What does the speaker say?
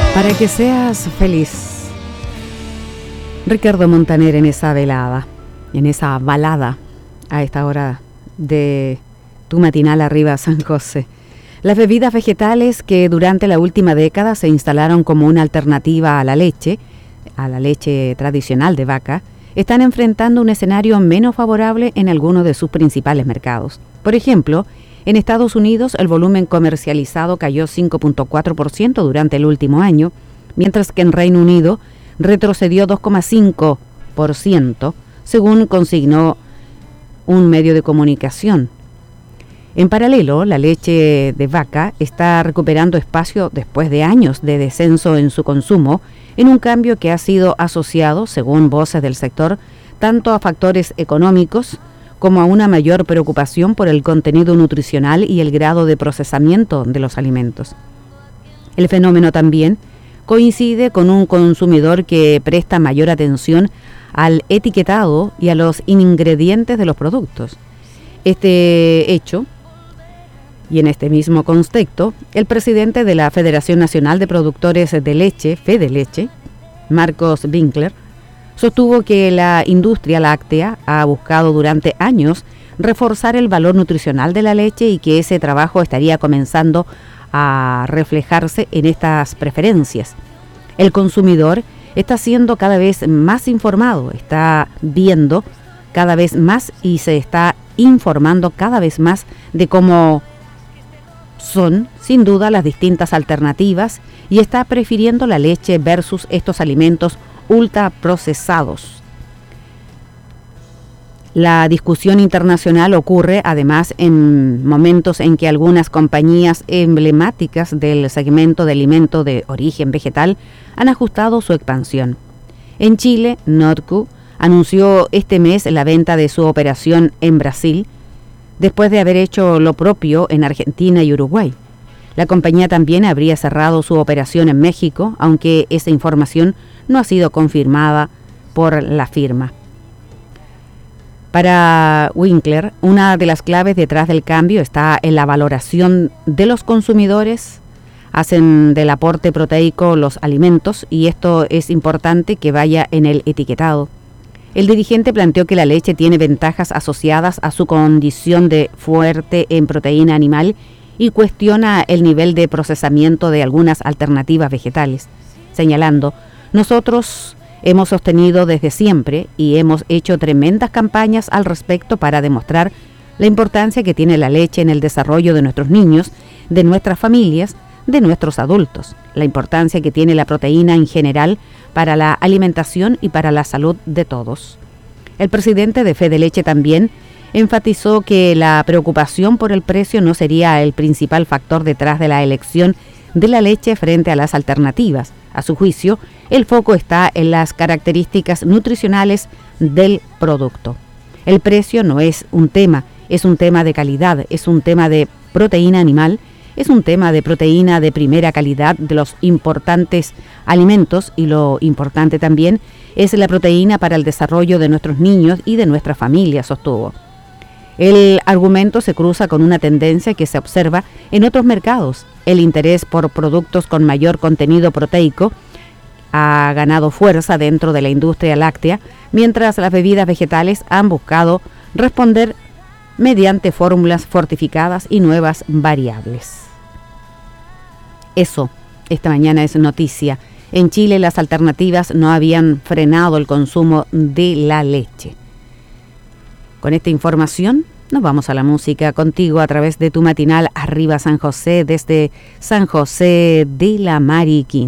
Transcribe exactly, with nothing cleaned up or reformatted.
Para que seas feliz. Ricardo Montaner en esa velada, en esa balada, a esta hora de tu matinal arriba San José. Las bebidas vegetales que durante la última década se instalaron como una alternativa a la leche, a la leche tradicional de vaca, están enfrentando un escenario menos favorable en algunos de sus principales mercados. Por ejemplo, en Estados Unidos el volumen comercializado cayó cinco punto cuatro por ciento durante el último año, mientras que en Reino Unido retrocedió dos coma cinco por ciento, según consignó un medio de comunicación. En paralelo, la leche de vaca está recuperando espacio después de años de descenso en su consumo, en un cambio que ha sido asociado, según voces del sector, tanto a factores económicos como a una mayor preocupación por el contenido nutricional y el grado de procesamiento de los alimentos. El fenómeno también coincide con un consumidor que presta mayor atención al etiquetado y a los ingredientes de los productos. Este hecho, y en este mismo contexto, el presidente de la Federación Nacional de Productores de Leche, Fedeleche, Marcos Winkler, sostuvo que la industria láctea ha buscado durante años reforzar el valor nutricional de la leche y que ese trabajo estaría comenzando a reflejarse en estas preferencias. El consumidor está siendo cada vez más informado, está viendo cada vez más y se está informando cada vez más de cómo son, sin duda, las distintas alternativas y está prefiriendo la leche versus estos alimentos ultraprocesados. La discusión internacional ocurre además en momentos en que algunas compañías emblemáticas del segmento de alimento de origen vegetal han ajustado su expansión. En Chile, Notco anunció este mes la venta de su operación en Brasil, después de haber hecho lo propio en Argentina y Uruguay. La compañía también habría cerrado su operación en México, aunque esa información no ha sido confirmada por la firma. Para Winkler, una de las claves detrás del cambio está en la valoración de los consumidores. Hacen del aporte proteico los alimentos y esto es importante que vaya en el etiquetado. El dirigente planteó que la leche tiene ventajas asociadas a su condición de fuerte en proteína animal y cuestiona el nivel de procesamiento de algunas alternativas vegetales, señalando: nosotros hemos sostenido desde siempre y hemos hecho tremendas campañas al respecto para demostrar la importancia que tiene la leche en el desarrollo de nuestros niños, de nuestras familias, de nuestros adultos, la importancia que tiene la proteína en general para la alimentación y para la salud de todos. El presidente de Fedeleche también enfatizó que la preocupación por el precio no sería el principal factor detrás de la elección de la leche frente a las alternativas. A su juicio, el foco está en las características nutricionales del producto. El precio no es un tema, es un tema de calidad, es un tema de proteína animal, es un tema de proteína de primera calidad de los importantes alimentos y lo importante también es la proteína para el desarrollo de nuestros niños y de nuestra familia, sostuvo. El argumento se cruza con una tendencia que se observa en otros mercados. El interés por productos con mayor contenido proteico ha ganado fuerza dentro de la industria láctea, mientras las bebidas vegetales han buscado responder mediante fórmulas fortificadas y nuevas variables. Eso, esta mañana es noticia. En Chile las alternativas no habían frenado el consumo de la leche. Con esta información nos vamos a la música contigo a través de tu matinal Arriba San José, desde San José de la Mariquina.